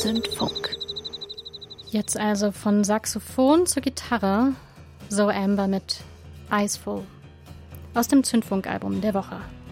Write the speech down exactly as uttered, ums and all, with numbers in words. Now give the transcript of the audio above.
Zündfunk. Jetzt also von Saxophon zur Gitarre, So Amber mit Iceful aus dem Zündfunk-Album der Woche.